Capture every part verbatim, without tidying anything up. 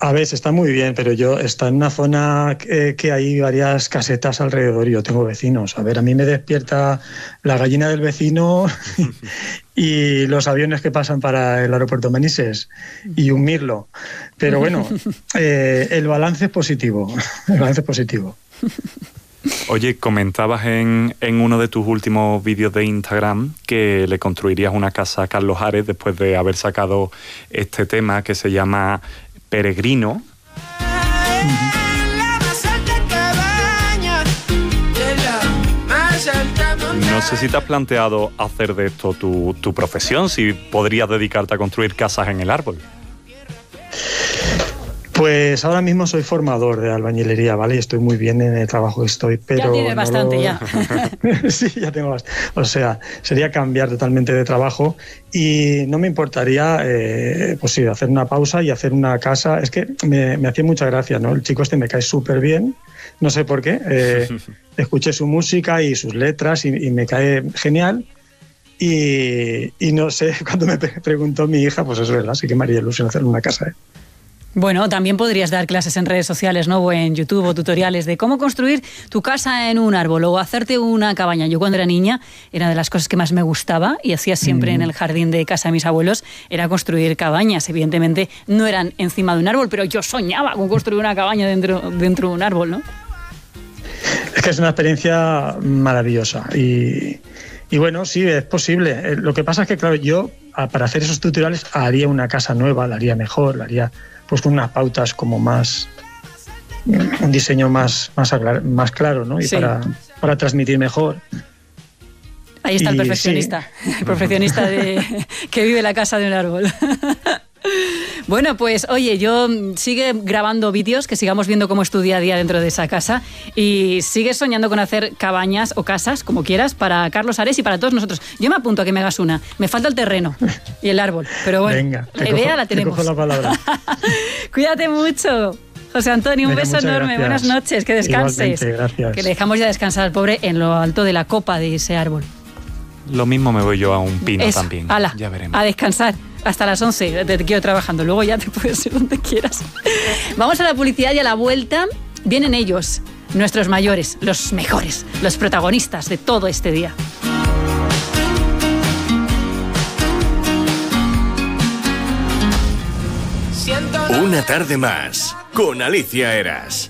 A ver, está muy bien, pero yo está en una zona que, que hay varias casetas alrededor y yo tengo vecinos. A ver, a mí me despierta la gallina del vecino y los aviones que pasan para el aeropuerto Manises y un mirlo. Pero bueno, eh, el balance es positivo. El balance es positivo. Oye, comentabas en, en uno de tus últimos vídeos de Instagram que le construirías una casa a Carlos Ares después de haber sacado este tema que se llama Peregrino. No sé si te has planteado hacer de esto tu, tu profesión, si podrías dedicarte a construir casas en el árbol. Pues ahora mismo soy formador de albañilería, ¿vale? Y estoy muy bien en el trabajo que estoy, pero... Ya tienes no bastante, lo... ya. Sí, ya tengo bastante. O sea, sería cambiar totalmente de trabajo y no me importaría, eh, pues sí, hacer una pausa y hacer una casa. Es que me, me hacía mucha gracia, ¿no? El chico este me cae súper bien, no sé por qué. Eh, escuché su música y sus letras y, y me cae genial. Y, y no sé, cuando me preguntó mi hija, pues es verdad, sí que me haría ilusión hacer una casa, ¿eh? Bueno, también podrías dar clases en redes sociales, ¿no? O en YouTube o tutoriales de cómo construir tu casa en un árbol o hacerte una cabaña. Yo cuando era niña, era de las cosas que más me gustaba y hacía siempre mm. en el jardín de casa de mis abuelos, era construir cabañas. Evidentemente no eran encima de un árbol, pero yo soñaba con construir una cabaña dentro, dentro de un árbol, ¿no? Es que es una experiencia maravillosa y, y bueno, sí, es posible. Lo que pasa es que, claro, yo para hacer esos tutoriales haría una casa nueva, la haría mejor, la haría... pues con unas pautas como más, un diseño más, más, aclar, más claro, ¿no? Y sí. para, para transmitir mejor. Ahí está y, el perfeccionista, sí. el perfeccionista de, que vive en la casa de un árbol. Bueno, pues oye, yo sigue grabando vídeos, que sigamos viendo cómo es tu día a día dentro de esa casa y sigues soñando con hacer cabañas o casas, como quieras, para Carlos Ares y para todos nosotros. Yo me apunto a que me hagas una. Me falta el terreno y el árbol, pero bueno, venga, la idea cojo, la tenemos. Te cojo la palabra. Cuídate mucho, José Antonio, un venga, beso enorme, gracias. Buenas noches, que descanses. Gracias. Que le dejamos ya descansar al pobre en lo alto de la copa de ese árbol. Lo mismo me voy yo a un pino Eso, también. Ala, ya veremos. A descansar. Hasta las once te quiero trabajando, luego ya te puedes ir donde quieras. Vamos a la publicidad y a la vuelta vienen ellos, nuestros mayores, los mejores, los protagonistas de todo este día. Una tarde más, con Alicia Eras.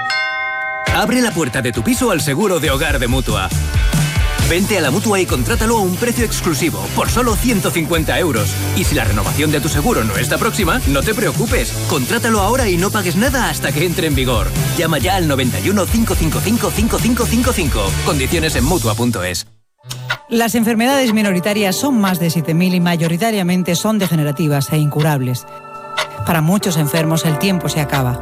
Abre la puerta de tu piso al seguro de hogar de Mutua. Vente a la Mutua y contrátalo a un precio exclusivo, por solo ciento cincuenta euros. Y si la renovación de tu seguro no está próxima, no te preocupes. Contrátalo ahora y no pagues nada hasta que entre en vigor. Llama ya al noventa y uno, cinco cinco cinco, cinco cinco cinco cinco. Condiciones en Mutua punto es. Las enfermedades minoritarias son más de siete mil y mayoritariamente son degenerativas e incurables. Para muchos enfermos el tiempo se acaba.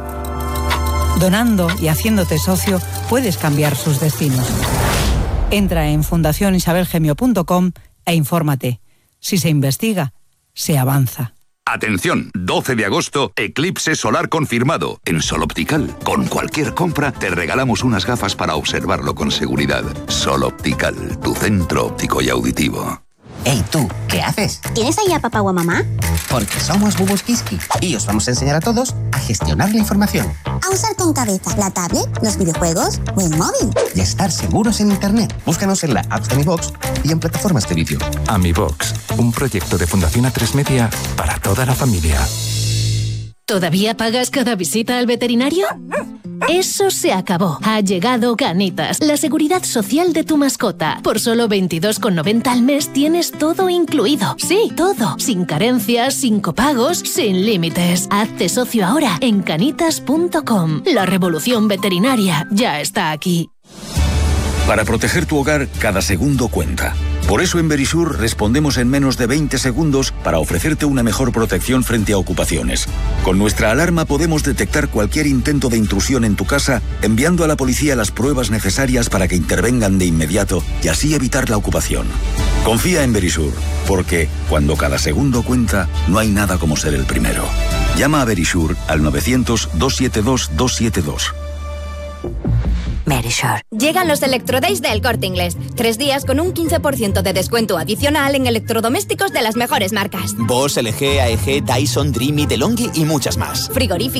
Donando y haciéndote socio puedes cambiar sus destinos. Entra en fundación isabel gemio punto com e infórmate. Si se investiga, se avanza. Atención, doce de agosto, eclipse solar confirmado en Sol Optical. Con cualquier compra te regalamos unas gafas para observarlo con seguridad. Sol Optical, tu centro óptico y auditivo. Hey, tú, ¿qué haces? ¿Tienes ahí a papá o a mamá? Porque somos Bubus Kiski y os vamos a enseñar a todos a gestionar la información. A usar con cabeza la tablet, los videojuegos o el móvil. Y a estar seguros en Internet. Búscanos en la app de AmiBox y en plataformas de vídeo. AmiBox, un proyecto de Fundación A tres Media para toda la familia. ¿Todavía pagas cada visita al veterinario? Eso se acabó. Ha llegado Canitas, la seguridad social de tu mascota. Por solo veintidós con noventa al mes tienes todo incluido. Sí, todo. Sin carencias, sin copagos, sin límites. Hazte socio ahora en canitas punto com. La revolución veterinaria ya está aquí. Para proteger tu hogar, cada segundo cuenta. Por eso en Verisur respondemos en menos de veinte segundos para ofrecerte una mejor protección frente a ocupaciones. Con nuestra alarma podemos detectar cualquier intento de intrusión en tu casa, enviando a la policía las pruebas necesarias para que intervengan de inmediato y así evitar la ocupación. Confía en Verisur, porque cuando cada segundo cuenta, no hay nada como ser el primero. Llama a Verisur al novecientos, doscientos setenta y dos, doscientos setenta y dos. Verisure. Llegan los Electrodays del Corte Inglés. Tres días con un quince por ciento de descuento adicional en electrodomésticos de las mejores marcas. Bosch, L G, A E G, Dyson, Dreamy, DeLonghi y muchas más. Frigoríficos.